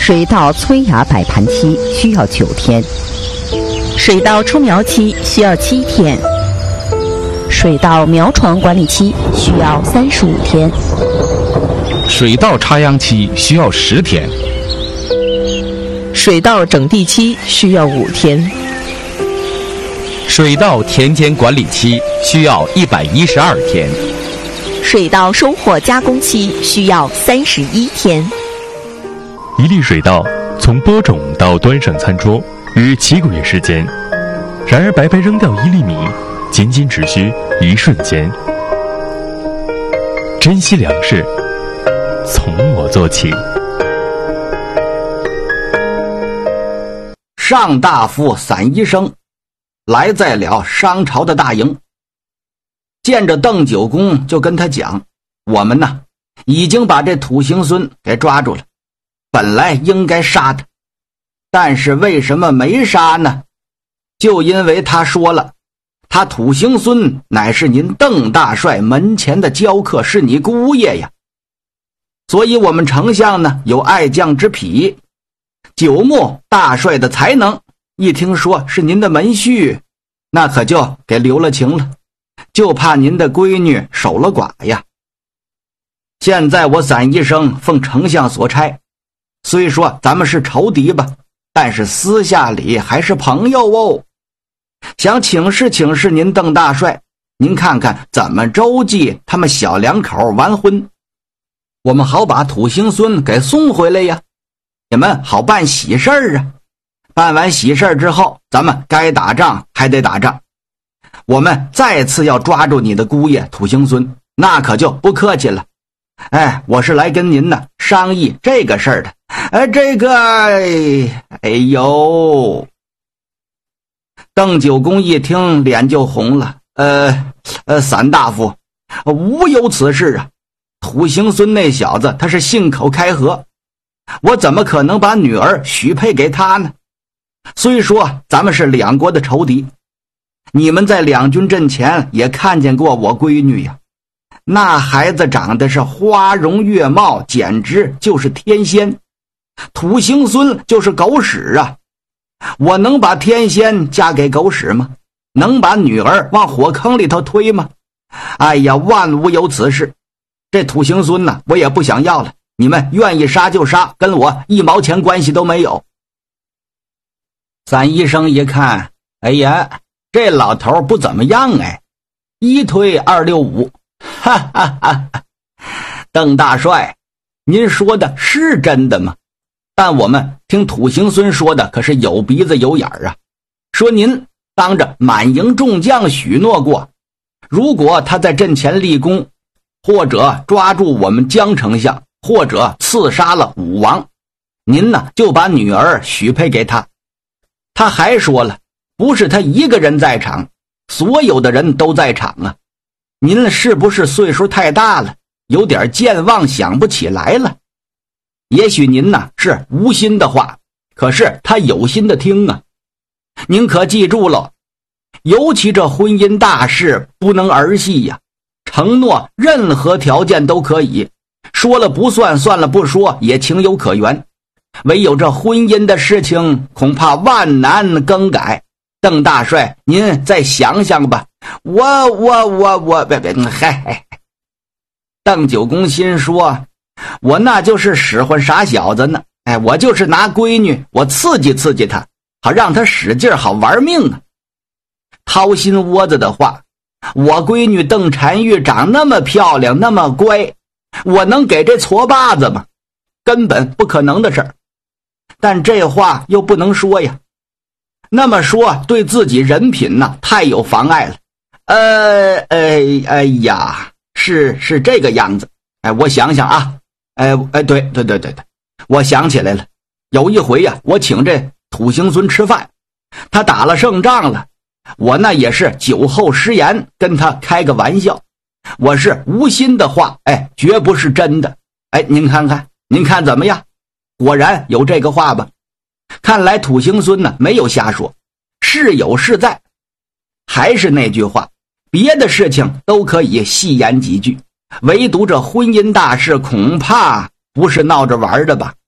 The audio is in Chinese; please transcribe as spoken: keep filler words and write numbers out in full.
水稻催芽摆盘期需要九天， 水稻出苗期需要七天， 水稻苗床管理期需要三十五天， 水稻插秧期需要十天， 水稻整地期需要五天， 水稻田间管理期需要一百一十二天， 水稻收获加工期需要三十一天。 一粒水稻从播种到端上餐桌约七个月时间，然而白白扔掉一粒米，仅仅只需一瞬间。珍惜粮食，从我做起。 上大夫散医生来在了商朝的大营，见着邓九公就跟他讲，我们呢已经把这土行孙给抓住了，本来应该杀他，但是为什么没杀呢？就因为他说了，他土行孙乃是您邓大帅门前的教客，是你姑爷呀。所以我们丞相呢有爱将之癖，九牧大帅的才能，一听说是您的门婿，那可就给留了情了，就怕您的闺女守了寡呀。现在我散医生奉丞相所差，虽说咱们是仇敌吧，但是私下里还是朋友哦。想请示请示您邓大帅，您看看怎么周济他们小两口完婚，我们好把土行孙给送回来呀，你们好办喜事儿啊。办完喜事儿之后，咱们该打仗还得打仗，我们再次要抓住你的姑爷土行孙，那可就不客气了。哎，我是来跟您呢商议这个事儿的。哎，这个哎呦，邓九公一听脸就红了。呃呃，散大夫，无有此事啊。土行孙那小子他是信口开河，我怎么可能把女儿许配给他呢？虽说咱们是两国的仇敌，你们在两军阵前也看见过我闺女呀，那孩子长得是花容月貌，简直就是天仙。土行孙就是狗屎啊！我能把天仙嫁给狗屎吗？能把女儿往火坑里头推吗？哎呀，万无有此事。这土行孙呢，我也不想要了，你们愿意杀就杀，跟我一毛钱关系都没有。散医生一看，哎呀，这老头不怎么样哎，一推二六五，哈哈哈哈！邓大帅，您说的是真的吗？但我们听土行孙说的可是有鼻子有眼啊，说您当着满营众将许诺过，如果他在阵前立功，或者抓住我们江丞相，或者刺杀了武王，您呢就把女儿许配给他。他还说了，不是他一个人在场，所有的人都在场啊。您是不是岁数太大了，有点健忘，想不起来了？也许您呢是无心的话，可是他有心的听啊。您可记住了，尤其这婚姻大事不能儿戏呀，承诺任何条件都可以，说了不算，算了不说也情有可原，唯有这婚姻的事情恐怕万难更改。邓大帅，您再想想吧。我我我我别别嗨！邓九公心说，我那就是使唤傻小子呢，哎，我就是拿闺女我刺激刺激他，好让他使劲好玩命啊。掏心窝子的话，我闺女邓婵玉长那么漂亮那么乖，我能给这矬把子吗？根本不可能的事儿。但这话又不能说呀，那么说对自己人品呢太有妨碍了。呃哎哎呀，是是这个样子。哎，我想想啊，哎哎对对对对对，我想起来了。有一回呀，我请这土行孙吃饭，他打了胜仗了，我那也是酒后失言，跟他开个玩笑，我是无心的话，哎，绝不是真的。哎，您看看，您看怎么样？果然有这个话吧？看来土行孙呢没有瞎说，是有是在。还是那句话，别的事情都可以细言几句，唯独这婚姻大事恐怕不是闹着玩的吧。